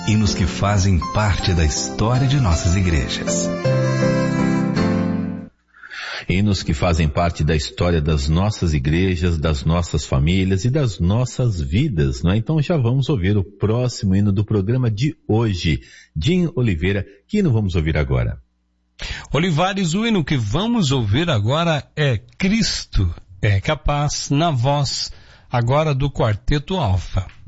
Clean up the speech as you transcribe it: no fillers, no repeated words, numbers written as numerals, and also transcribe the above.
hinos que fazem parte da história de nossas igrejas. Hinos que fazem parte da história das nossas igrejas, das nossas famílias e das nossas vidas, não é? Então já vamos ouvir o próximo hino do programa de hoje. Jim Oliveira, que hino vamos ouvir agora? Olivares, o hino que vamos ouvir agora é Cristo é Capaz, na voz agora do Quarteto Alfa.